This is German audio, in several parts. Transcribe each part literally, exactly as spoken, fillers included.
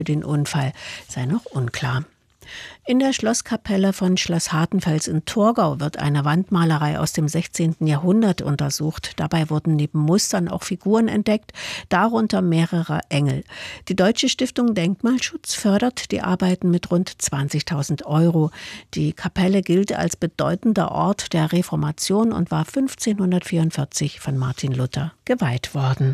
Für den Unfall sei noch unklar. In der Schlosskapelle von Schloss Hartenfels in Torgau wird eine Wandmalerei aus dem sechzehnten Jahrhundert untersucht. Dabei wurden neben Mustern auch Figuren entdeckt, darunter mehrere Engel. Die Deutsche Stiftung Denkmalschutz fördert die Arbeiten mit rund zwanzigtausend Euro. Die Kapelle gilt als bedeutender Ort der Reformation und war fünfzehnhundertvierundvierzig von Martin Luther geweiht worden.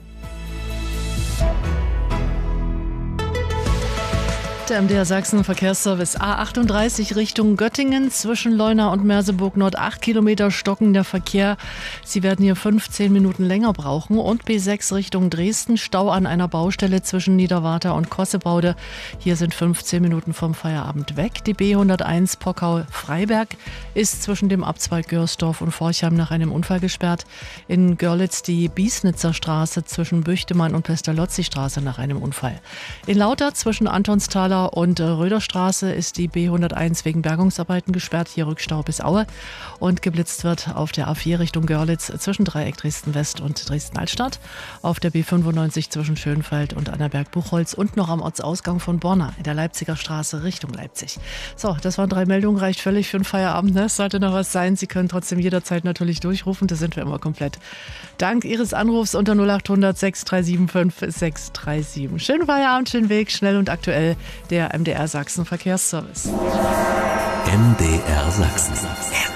Der M D R Sachsen Verkehrsservice A achtunddreißig Richtung Göttingen zwischen Leuna und Merseburg Nord acht Kilometer stockender Verkehr. Sie werden hier fünfzehn Minuten länger brauchen. Und B sechs Richtung Dresden, Stau an einer Baustelle zwischen Niederwarta und Kossebaude. Hier sind fünfzehn Minuten vom Feierabend weg. Die B hunderteins Pockau-Freiberg ist zwischen dem Abzweig Görsdorf und Forchheim nach einem Unfall gesperrt. In Görlitz die Biesnitzer Straße zwischen Büchtemann und Pestalozzi-Straße nach einem Unfall. In Lauter zwischen Antonsthaler und Röderstraße ist die B hunderteins wegen Bergungsarbeiten gesperrt, hier Rückstau bis Aue. Und geblitzt wird auf der A vier Richtung Görlitz zwischen Dreieck Dresden-West und Dresden-Altstadt, auf der B fünfundneunzig zwischen Schönfeld und Annaberg-Buchholz und noch am Ortsausgang von Borna in der Leipziger Straße Richtung Leipzig. So, das waren drei Meldungen, reicht völlig für den Feierabend. Ne? Sollte noch was sein, Sie können trotzdem jederzeit natürlich durchrufen, da sind wir immer komplett. Dank Ihres Anrufs unter null achthundert sechs drei sieben fünf sechs drei sieben. Schönen Feierabend, schönen Weg, schnell und aktuell. Der M D R Sachsen Verkehrsservice. M D R Sachsen.